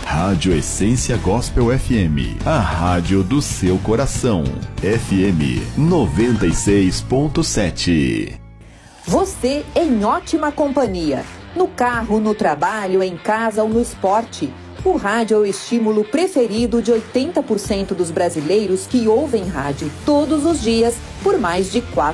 Rádio Essência Gospel FM, a rádio do seu coração. FM 96.7. Você em ótima companhia. No carro, no trabalho, em casa ou no esporte. O rádio é o estímulo preferido de 80% dos brasileiros que ouvem rádio todos os dias por mais de 4